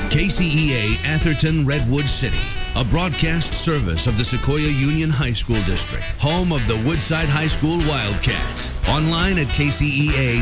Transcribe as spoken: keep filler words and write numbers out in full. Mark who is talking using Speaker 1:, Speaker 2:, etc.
Speaker 1: K C E A Atherton Redwood City, a broadcast service of the Sequoia Union High School District, home of the Woodside High School Wildcats. Online at K C E A